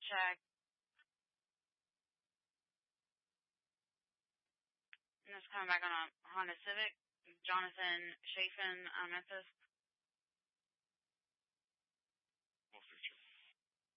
check. And it's coming back on a Honda Civic. Jonathan Chafin, Memphis.